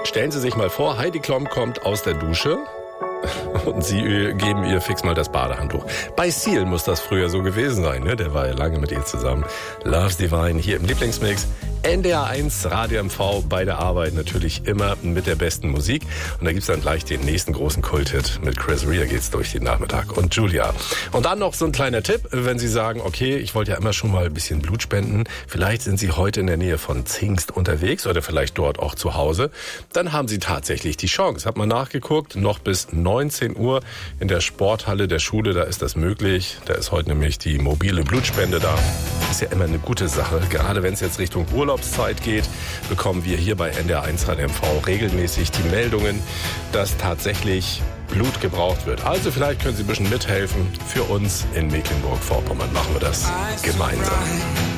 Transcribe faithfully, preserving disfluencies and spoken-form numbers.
Stellen Sie sich mal vor, Heidi Klum kommt aus der Dusche und Sie geben ihr fix mal das Badehandtuch. Bei Seal muss das früher so gewesen sein, ne? Der war ja lange mit ihr zusammen. Love's Divine hier im Lieblingsmix. N D R eins, Radio M V, bei der Arbeit natürlich immer mit der besten Musik. Und da gibt's dann gleich den nächsten großen Kulthit. Mit Chris Rea geht's durch den Nachmittag. Und Julia. Und dann noch so ein kleiner Tipp, wenn Sie sagen, okay, ich wollte ja immer schon mal ein bisschen Blut spenden. Vielleicht sind Sie heute in der Nähe von Zingst unterwegs oder vielleicht dort auch zu Hause. Dann haben Sie tatsächlich die Chance. Hab mal nachgeguckt, noch bis neunzehn Uhr in der Sporthalle der Schule, da ist das möglich. Da ist heute nämlich die mobile Blutspende da. Ist ja immer eine gute Sache. Gerade wenn es jetzt Richtung Urlaubszeit geht, bekommen wir hier bei N D R eins Radio M V regelmäßig die Meldungen, dass tatsächlich Blut gebraucht wird. Also vielleicht können Sie ein bisschen mithelfen. Für uns in Mecklenburg-Vorpommern machen wir das gemeinsam.